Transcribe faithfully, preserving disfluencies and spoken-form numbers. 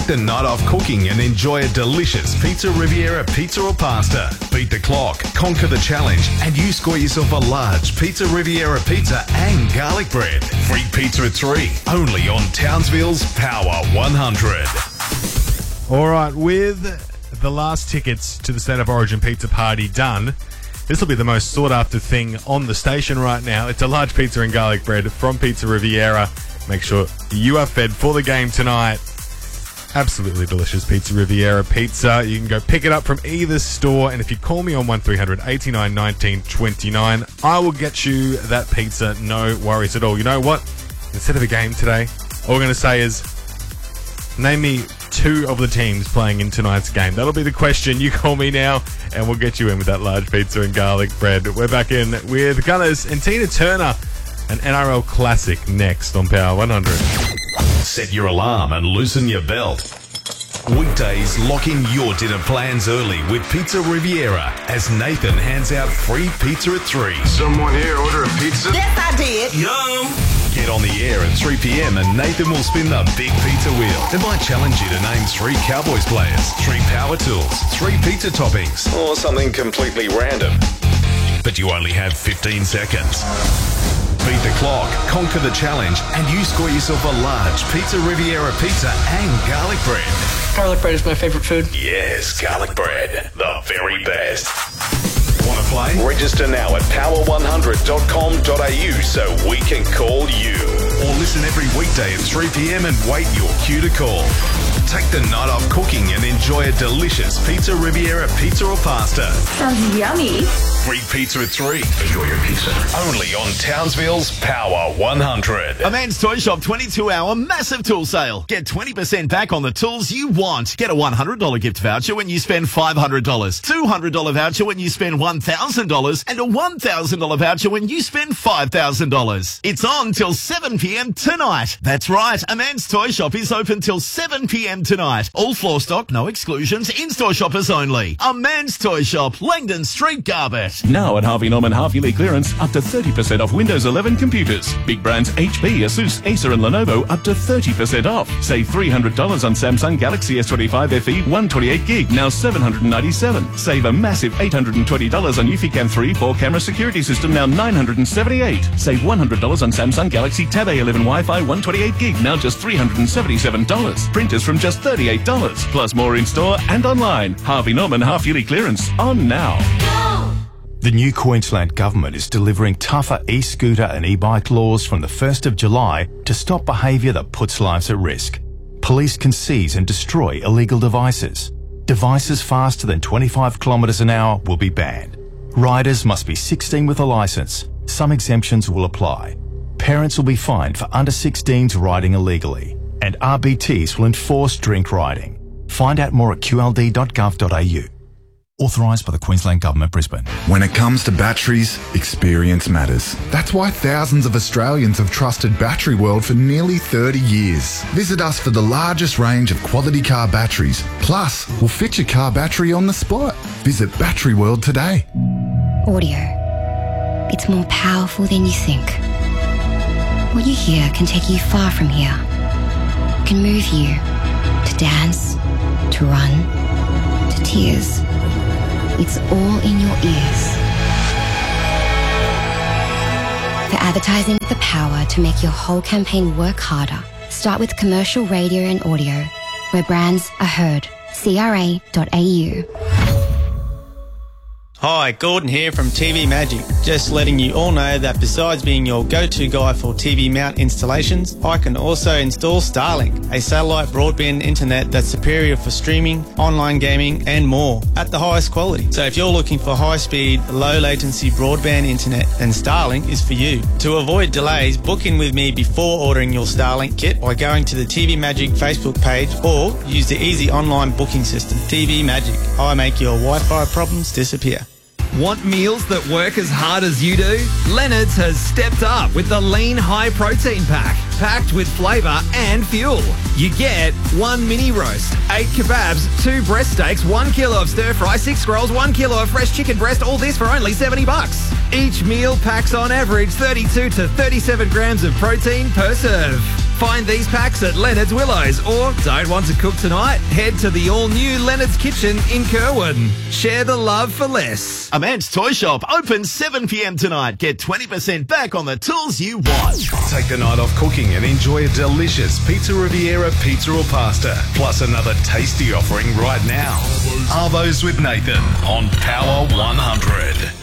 Take the night off cooking and enjoy a delicious Pizza Riviera pizza or pasta. Beat the clock, conquer the challenge, and you score yourself a large Pizza Riviera pizza and garlic bread. Free pizza at three, only on Townsville's Power one hundred. All right, with the last tickets to the State of Origin Pizza Party done, this will be the most sought-after thing on the station right now. It's a large pizza and garlic bread from Pizza Riviera. Make sure you are fed for the game tonight. Absolutely delicious Pizza Riviera pizza. You can go pick it up from either store, and if you call me on one three hundred eighty-nine nineteen twenty-nine, I will get you that pizza, no worries at all. You know what? Instead of a game today, all we're going to say is, name me two of the teams playing in tonight's game. That'll be the question. You call me now, and we'll get you in with that large pizza and garlic bread. We're back in with Gunners and Tina Turner, an N R L classic, next on Power one hundred. Set your alarm and loosen your belt. Weekdays, lock in your dinner plans early with Pizza Riviera as Nathan hands out free pizza at three. Someone here order a pizza? Yes, I did. Yum! Get on the air at three p.m. and Nathan will spin the big pizza wheel. It might challenge you to name three Cowboys players, three power tools, three pizza toppings, or something completely random. But you only have fifteen seconds. Beat the clock, conquer the challenge, and you score yourself a large Pizza Riviera pizza and garlic bread. Garlic bread is my favorite food. Yes, garlic bread, the very best. Want to play? Register now at power one hundred dot com dot a u so we can call you. Or listen every weekday at three p.m. and wait your cue to call. Take the night off cooking and enjoy a delicious Pizza Riviera pizza or pasta. Sounds yummy. Free pizza at three. Enjoy your pizza. Only on Townsville's Power one hundred. A Man's Toy Shop twenty-two hour massive tool sale. Get twenty percent back on the tools you want. Get a one hundred dollars gift voucher when you spend five hundred dollars. two hundred dollars voucher when you spend one thousand dollars. And a one thousand dollars voucher when you spend five thousand dollars. It's on till seven p.m. tonight. That's right. A Man's Toy Shop is open till seven p.m. tonight. All floor stock, no exclusions, in-store shoppers only. A Man's Toy Shop, Langdon Street, Garbett. Now at Harvey Norman half-yearly clearance, up to thirty percent off Windows eleven computers. Big brands H P, Asus, Acer and Lenovo up to thirty percent off. Save three hundred dollars on Samsung Galaxy S twenty-five F E one twenty-eight gig, now seven hundred ninety-seven dollars. Save a massive eight hundred twenty dollars on Eufy three four camera security system, now nine hundred seventy-eight dollars. Save one hundred dollars on Samsung Galaxy Tab A eleven Wi-Fi one twenty-eight gig, now just three hundred seventy-seven dollars. Printers from just thirty-eight dollars. Plus more in-store and online. Harvey Norman half-yearly clearance on now. The new Queensland Government is delivering tougher e-scooter and e-bike laws from the first of July to stop behaviour that puts lives at risk. Police can seize and destroy illegal devices. Devices faster than twenty-five kilometres an hour will be banned. Riders must be sixteen with a licence. Some exemptions will apply. Parents will be fined for under sixteens riding illegally. And R B Ts will enforce drink riding. Find out more at q l d dot gov dot a u. Authorised by the Queensland Government, Brisbane. When it comes to batteries, experience matters. That's why thousands of Australians have trusted Battery World for nearly thirty years. Visit us for the largest range of quality car batteries. Plus, we'll fit your car battery on the spot. Visit Battery World today. Audio. It's more powerful than you think. What you hear can take you far from here. Can move you to dance, to run, to tears. It's all in your ears. For advertising with the power to make your whole campaign work harder, start with commercial radio and audio, where brands are heard. c r a dot a u. Hi, Gordon here from T V Magic. Just letting you all know that besides being your go-to guy for T V mount installations, I can also install Starlink, a satellite broadband internet that's superior for streaming, online gaming and more at the highest quality. So if you're looking for high-speed, low-latency broadband internet, then Starlink is for you. To avoid delays, book in with me before ordering your Starlink kit by going to the T V Magic Facebook page or use the easy online booking system. T V Magic. I make your Wi-Fi problems disappear. Want meals that work as hard as you do? Leonard's has stepped up with the Lean High Protein Pack, packed with flavour and fuel. You get one mini roast, eight kebabs, two breast steaks, one kilo of stir fry, six rolls, one kilo of fresh chicken breast, all this for only seventy bucks. Each meal packs on average thirty-two to thirty-seven grams of protein per serve. Find these packs at Leonard's Willows, or don't want to cook tonight? Head to the all-new Leonard's Kitchen in Kerwin. Share the love for less. A Man's Toy Shop opens seven p.m. tonight. Get twenty percent back on the tools you want. Take the night off cooking and enjoy a delicious Pizza Riviera pizza or pasta, plus another tasty offering right now. Arvos with Nathan on Power one hundred.